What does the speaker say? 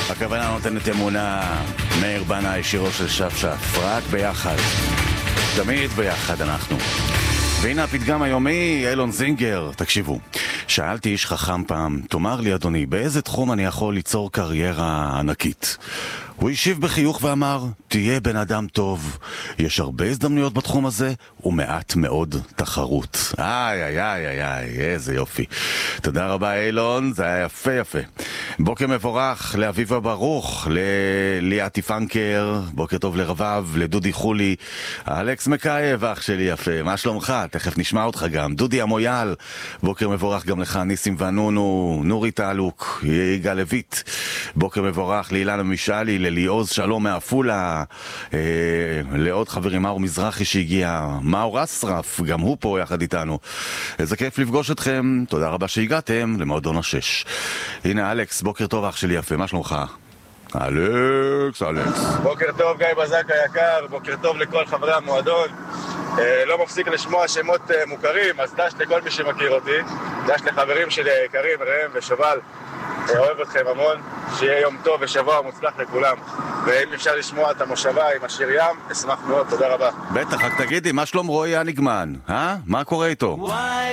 הכוונה נותנת אמונה. מאיר בנאי, שירו של שפשף, רק ביחד, תמיד ביחד אנחנו. והנה הפתגם היומי, אילון זינגר. תקשיבו, שאלתי איש חכם פעם, תאמר לי אדוני, באיזה תחום אני יכול ליצור קריירה ענקית? הוא השיב בחיוך ואמר, תהיה בן אדם טוב, יש הרבה הזדמנויות בתחום הזה ומעט מאוד תחרות. איי, איזה יופי. תודה רבה אילון, זה היה יפה יפה. בוקר מבורך לאביבה ברוך, לליאתי פנקר, בוקר טוב לרבב, לדודי חולי, אלכס מקייב, אח שלי יפה, מה שלומך? תכף נשמע אותך גם. דודי המויאל, בוקר מבורך גם לך, ניסים ונונו, נורי תעלוק, יגאל לויט, בוקר מבורך לאילנה משאלי, לליעוז שלום מאפולה, לעוד חברים, מאור מזרחי שהגיע, מאור אסרף, גם הוא פה יחד איתנו. איזה כיף לפגוש אתכם, תודה רבה שהגעתם למועדון השש. הנה אלכס, בוקר טוב אח שלי יפה, מה שלומך? אלכס. בוקר טוב גיא בזק היקר, בוקר טוב לכל חברי המועדון. לא מפסיק לשמוע שמות מוכרים, אז דש לכל מי שמכיר אותי, דש לחברים שלי היקרים, ראם ושובל, אוהב אתכם המון, שיהיה יום טוב ושבוע מוצלח לכולם. ואם אפשר לשמוע את המושבה עם השיר ים, אשמח מאוד, תודה רבה. בטח, רק תגידי, מה שלום רועי הנגמן? מה קורה איתו?